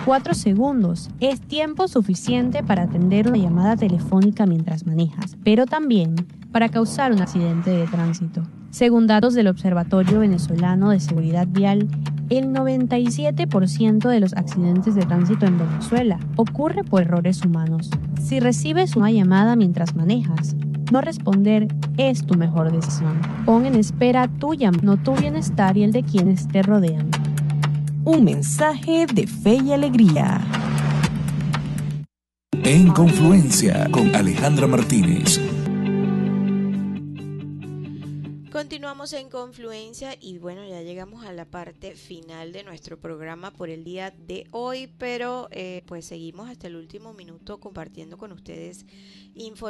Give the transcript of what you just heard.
4 segundos es tiempo suficiente para atender una llamada telefónica mientras manejas, pero también para causar un accidente de tránsito. Según datos del Observatorio Venezolano de Seguridad Vial, el 97% de los accidentes de tránsito en Venezuela ocurre por errores humanos. Si recibes una llamada mientras manejas, no responder es tu mejor decisión. Pon en espera tu llamada, no tu bienestar y el de quienes te rodean. Un mensaje de fe y alegría. En Confluencia con Alejandra Martínez. Continuamos en Confluencia y bueno, ya llegamos a la parte final de nuestro programa por el día de hoy, pero pues seguimos hasta el último minuto compartiendo con ustedes información